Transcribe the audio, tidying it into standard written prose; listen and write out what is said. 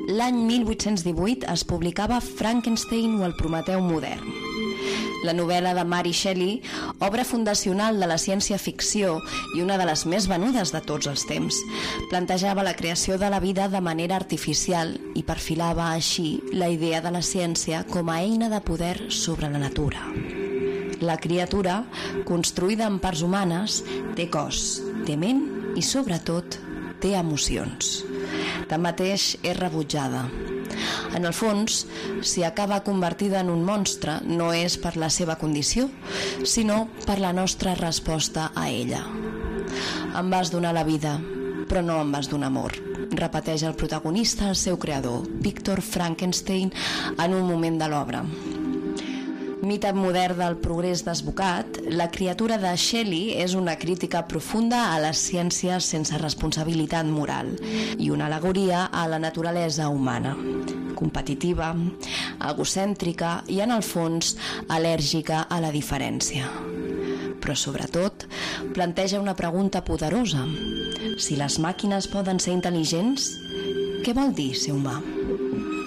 l'any 1818 es publicava Frankenstein o el Prometeu modern. La novel·la de Mary Shelley, obra fundacional de la ciència-ficció i una de les més venudes de tots els temps, plantejava la creació de la vida de manera artificial i perfilava així la idea de la ciència com a eina de poder sobre la natura. La criatura, construïda en parts humanes, té cos, té ment i, sobretot, té emocions. Tanmateix, és rebutjada. En el fons, si acaba convertida en un monstre, no és per la seva condició, sinó per la nostra resposta a ella. Em vas donar la vida, però no em vas donar amor, repeteix el protagonista al seu creador, Victor Frankenstein, en un moment de l'obra. Mite modern del progrés desbocat, la criatura de Shelley és una crítica profunda a les ciències sense responsabilitat moral i una al·legoria a la naturalesa humana, competitiva, egocèntrica i, en el fons, al·lèrgica a la diferència. Però, sobretot, planteja una pregunta poderosa. Si les màquines poden ser intel·ligents, què vol dir ser humà?